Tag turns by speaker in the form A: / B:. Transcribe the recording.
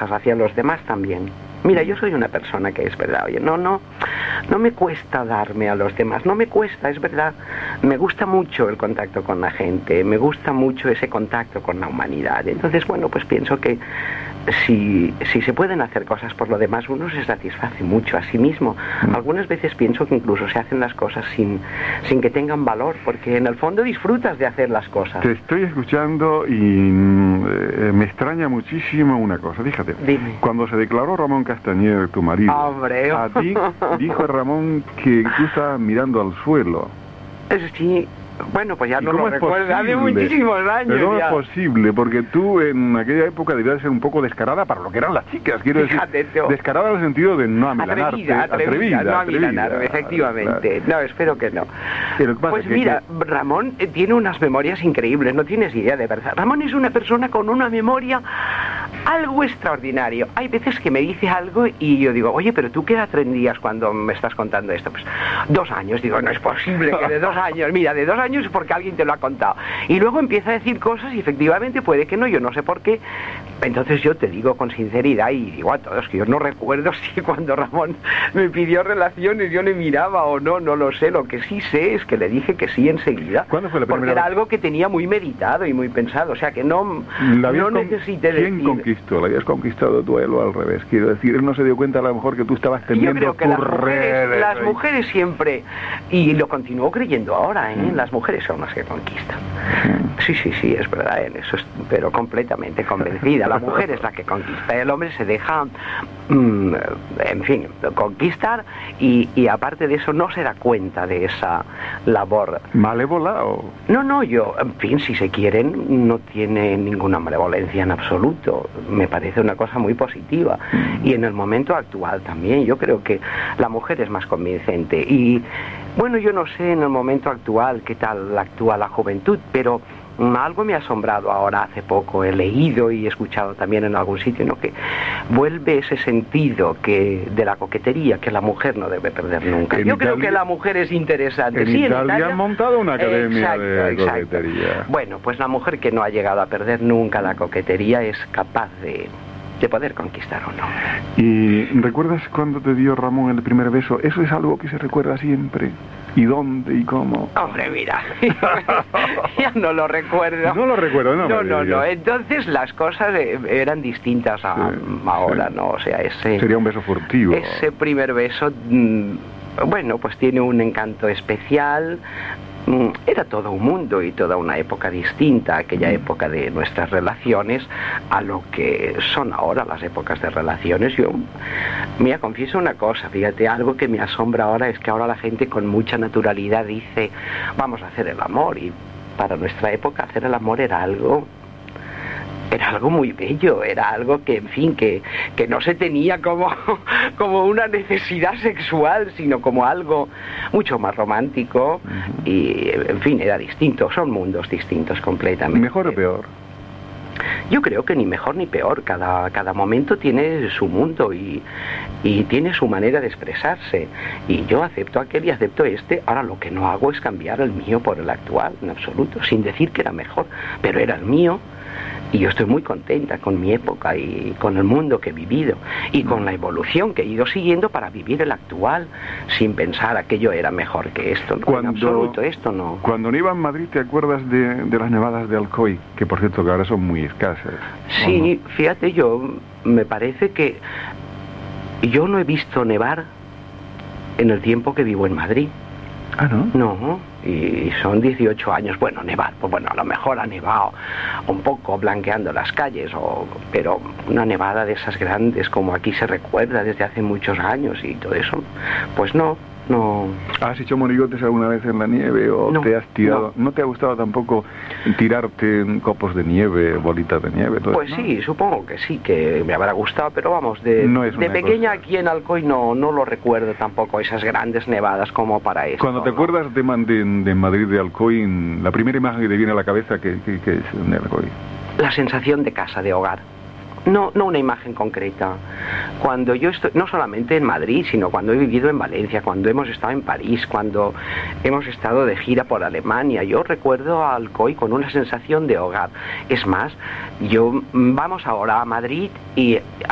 A: cosas hacia los demás también. Mira, yo soy una persona que es verdad, oye, no me cuesta darme a los demás, no me cuesta, es verdad. Me gusta mucho el contacto con la gente, me gusta mucho ese contacto con la humanidad. Entonces, bueno, pues pienso que si se pueden hacer cosas por lo demás, uno se satisface mucho a sí mismo. Algunas veces pienso que incluso se hacen las cosas sin que tengan valor, porque en el fondo disfrutas de hacer las cosas.
B: Te estoy escuchando y me extraña muchísimo una cosa. Fíjate,
A: dime.
B: Cuando se declaró Ramón Castañer, tu marido,
A: ¡hombre!
B: a ti dijo Ramón que tú estabas mirando al suelo.
A: Sí. Bueno, pues ya no lo recuerdo, hace muchísimos años.
B: Pero no
A: ya.
B: es posible, porque tú en aquella época debías ser un poco descarada para lo que eran las chicas, quiero decir, descarada en el sentido de no amilanarte.
A: Atrevida, no amilanarme, efectivamente. Claro. No, espero que no. Pues mira, Ramón tiene unas memorias increíbles, no tienes idea de verdad. Ramón es una persona con una memoria algo extraordinario. Hay veces que me dice algo y yo digo, oye, pero ¿tú qué edad tendrías cuando me estás contando esto? Pues 2 años. Digo, no es posible que de 2 años, mira, de 2 años es porque alguien te lo ha contado. Y luego empieza a decir cosas y efectivamente puede que no, yo no sé por qué. Entonces yo te digo con sinceridad y digo a todos que yo no recuerdo si cuando Ramón me pidió relaciones yo le miraba o no lo sé. Lo que sí sé es que le dije que sí enseguida.
B: ¿Cuándo fue la primera
A: porque era algo que tenía muy meditado y muy pensado, o sea que no necesité decir.
B: ¿Quién conquistó? ¿La habías conquistado tú a él o al revés? Quiero decir, él no se dio cuenta a lo mejor que tú estabas teniendo.
A: Yo creo que las mujeres siempre, y lo continúo creyendo ahora, las mujeres son las que conquistan. Sí, es verdad, en eso pero completamente convencida. La mujer es la que conquista, el hombre se deja, en fin, conquistar y aparte de eso no se da cuenta de esa labor.
B: ¿Malévola o...?
A: No, yo, en fin, si se quieren, no tiene ninguna malevolencia en absoluto. Me parece una cosa muy positiva. Y en el momento actual también, yo creo que la mujer es más convincente. Y, bueno, yo no sé en el momento actual qué tal actúa la juventud, pero algo me ha asombrado ahora hace poco. He leído y he escuchado también en algún sitio, ¿no?, que vuelve ese sentido de la coquetería que la mujer no debe perder nunca. Yo creo que la mujer es interesante.
B: En Italia han montado una academia de coquetería.
A: Bueno, pues la mujer que no ha llegado a perder nunca la coquetería es capaz de poder conquistar o no.
B: ¿Y recuerdas cuando te dio Ramón el primer beso? Eso es algo que se recuerda siempre. ¿Y dónde y cómo?
A: Hombre, mira, ya no lo recuerdo.
B: No lo recuerdo, no.
A: No. Entonces las cosas eran distintas ahora, ¿no? O sea,
B: sería un beso furtivo.
A: Ese primer beso, bueno, pues tiene un encanto especial. Era todo un mundo y toda una época distinta, aquella época de nuestras relaciones, a lo que son ahora las épocas de relaciones. Yo, mira, confieso una cosa, fíjate, algo que me asombra ahora es que ahora la gente con mucha naturalidad dice, vamos a hacer el amor, y para nuestra época hacer el amor era algo muy bello, era algo que, en fin, que no se tenía como una necesidad sexual, sino como algo mucho más romántico y, en fin, era distinto, son mundos distintos completamente.
B: ¿Mejor o peor?
A: Yo creo que ni mejor ni peor, cada momento tiene su mundo y tiene su manera de expresarse, y yo acepto aquel y acepto este. Ahora lo que no hago es cambiar el mío por el actual, en absoluto, sin decir que era mejor, pero era el mío. Y yo estoy muy contenta con mi época y con el mundo que he vivido y con la evolución que he ido siguiendo para vivir el actual, sin pensar aquello era mejor que esto. No, en absoluto, esto no.
B: Cuando no iba en Madrid, ¿te acuerdas de las nevadas de Alcoy? Que por cierto que ahora son muy escasas.
A: Sí, fíjate, me parece que yo no he visto nevar en el tiempo que vivo en Madrid.
B: ¿Ah, no?
A: No, y son 18 años. Bueno, nevar, pues bueno, a lo mejor ha nevado un poco blanqueando las calles, pero una nevada de esas grandes como aquí se recuerda desde hace muchos años y todo eso, pues no.
B: ¿Has hecho monigotes alguna vez en la nieve o te has tirado? ¿No te ha gustado tampoco tirarte en copos de nieve, bolitas de nieve?
A: Pues
B: ¿no?
A: Sí, supongo que sí, que me habrá gustado, pero vamos, de pequeña aquí en Alcoy no lo recuerdo tampoco, esas grandes nevadas como para eso.
B: Cuando te acuerdas de Madrid, de Alcoy, la primera imagen que te viene a la cabeza, ¿qué es de Alcoy?
A: La sensación de casa, de hogar. No una imagen concreta. Cuando yo estoy, no solamente en Madrid, sino cuando he vivido en Valencia, cuando hemos estado en París, cuando hemos estado de gira por Alemania, yo recuerdo a Alcoy con una sensación de hogar. Es más, vamos ahora a Madrid y